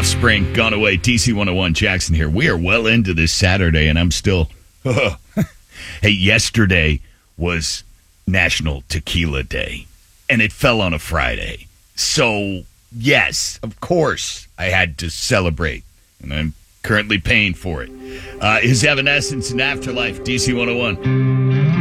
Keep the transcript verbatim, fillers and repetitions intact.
Offspring, Gone Away, D C one oh one, Jackson here. We are well into this Saturday, and I'm still... Hey, yesterday was National Tequila Day, and it fell on a Friday. So, yes, of course, I had to celebrate, and I'm currently paying for it. Uh, his Evanescence and Afterlife, D C one oh one.